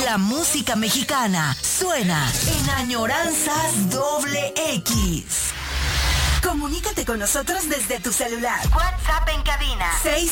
La música mexicana suena en Añoranzas XX. Comunícate con nosotros desde tu celular. WhatsApp en cabina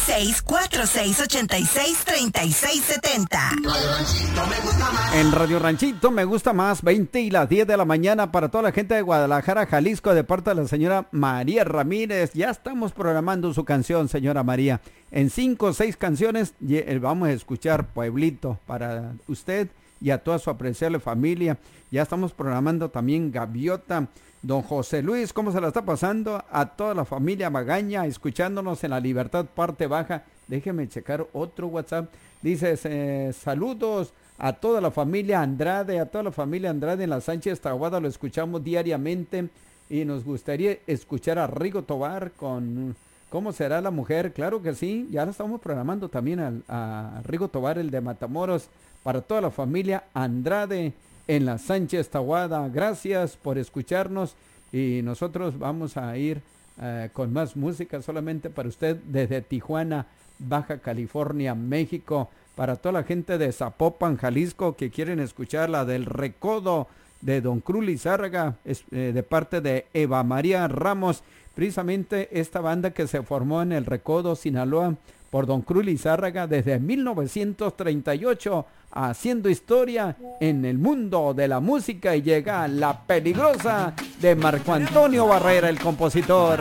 6646863670. En Radio Ranchito me gusta más, 20 y las 10 de la mañana para toda la gente de Guadalajara, Jalisco, de parte de la señora María Ramírez. Ya estamos programando su canción, señora María. En 5 o 6 canciones vamos a escuchar Pueblito para usted y a toda su apreciable familia. Ya estamos programando también Gaviota. Don José Luis, ¿cómo se la está pasando? A toda la familia Magaña, escuchándonos en La Libertad, parte baja. Déjeme checar otro WhatsApp. Dice, saludos a toda la familia Andrade, en la Sánchez Tahuada, lo escuchamos diariamente. Y nos gustaría escuchar a Rigo Tobar con ¿Cómo será la mujer? Claro que sí, ya la estamos programando también a Rigo Tobar, el de Matamoros, para toda la familia Andrade en la Sánchez Tahuada. Gracias por escucharnos y nosotros vamos a ir con más música solamente para usted desde Tijuana, Baja California, México. Para toda la gente de Zapopan, Jalisco, que quieren escuchar la del Recodo de Don Cruz Lizárraga, de parte de Eva María Ramos. Precisamente esta banda que se formó en el Recodo, Sinaloa, por Don Cruz Lizárraga desde 1938, haciendo historia en el mundo de la música, y llega La Peligrosa de Marco Antonio Barrera, el compositor.